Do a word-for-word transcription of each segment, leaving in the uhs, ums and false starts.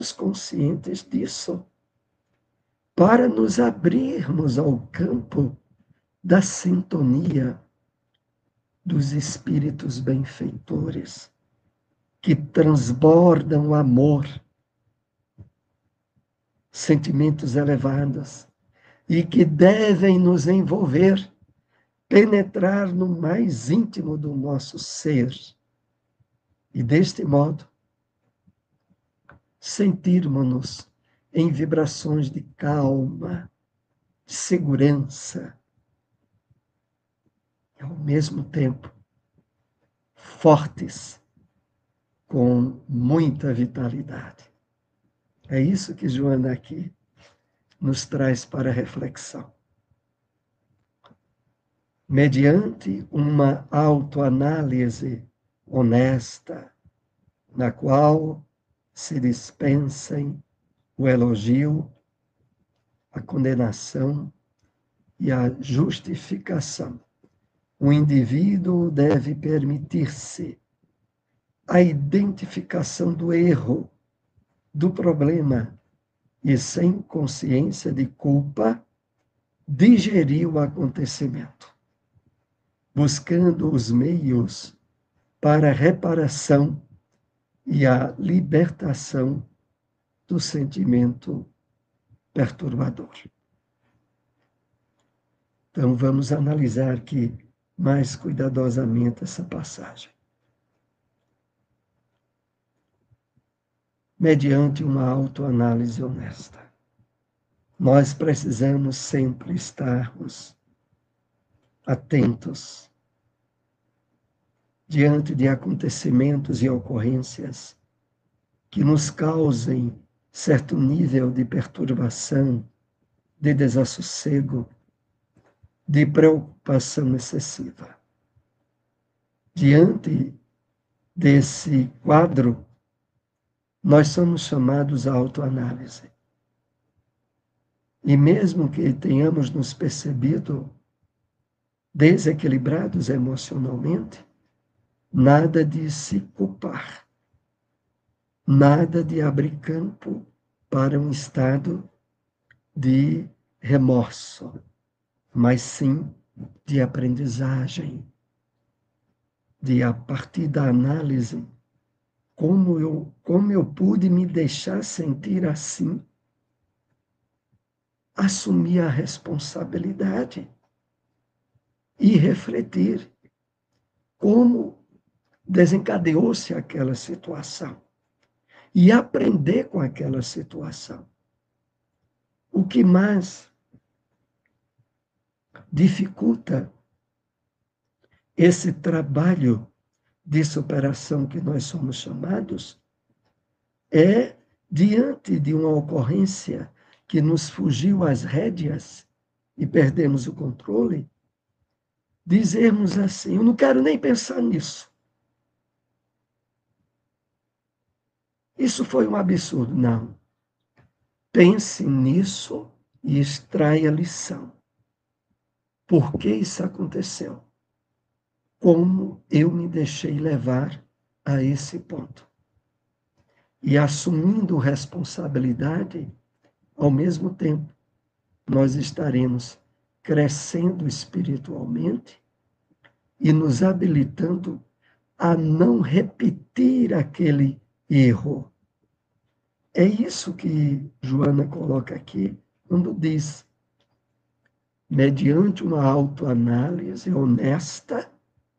conscientes disso, para nos abrirmos ao campo da sintonia dos espíritos benfeitores, que transbordam amor, sentimentos elevados, e que devem nos envolver, penetrar no mais íntimo do nosso ser. E deste modo, sentirmos-nos em vibrações de calma, de segurança, e ao mesmo tempo fortes, com muita vitalidade. É isso que Joana aqui nos traz para reflexão. Mediante uma autoanálise honesta, na qual se dispensem o elogio, a condenação e a justificação, o indivíduo deve permitir-se a identificação do erro, do problema, e sem consciência de culpa, digerir o acontecimento, buscando os meios para a reparação e a libertação do sentimento perturbador. Então, vamos analisar aqui mais cuidadosamente essa passagem. Mediante uma autoanálise honesta, nós precisamos sempre estarmos atentos diante de acontecimentos e ocorrências que nos causem certo nível de perturbação, de desassossego, de preocupação excessiva. Diante desse quadro, nós somos chamados à autoanálise. E mesmo que tenhamos nos percebido desequilibrados emocionalmente, nada de se culpar, nada de abrir campo para um estado de remorso, mas sim de aprendizagem, de, a partir da análise, como eu, como eu pude me deixar sentir assim, assumir a responsabilidade e refletir como desencadeou-se aquela situação e aprender com aquela situação. O que mais dificulta esse trabalho de superação que nós somos chamados é, diante de uma ocorrência que nos fugiu às rédeas e perdemos o controle, dizermos assim: eu não quero nem pensar nisso. Isso foi um absurdo. Não. Pense nisso e extraia a lição. Por que isso aconteceu? Como eu me deixei levar a esse ponto? E assumindo responsabilidade, ao mesmo tempo, nós estaremos crescendo espiritualmente e nos habilitando a não repetir aquele erro. É isso que Joana coloca aqui, quando diz: mediante uma autoanálise honesta,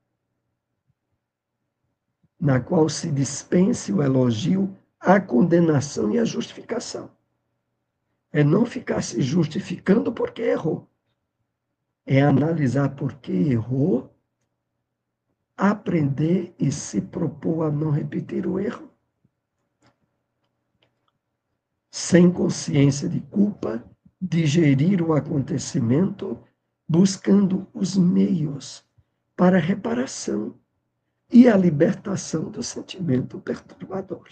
na qual se dispense o elogio, a condenação e a justificação. É não ficar se justificando porque errou. É analisar por que errou, aprender e se propor a não repetir o erro. Sem consciência de culpa, digerir o acontecimento, buscando os meios para a reparação e a libertação do sentimento perturbador.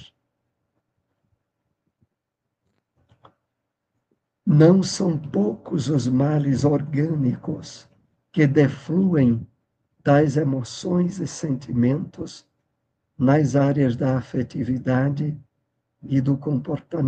Não são poucos os males orgânicos que defluem das emoções e sentimentos nas áreas da afetividade, e do comportamento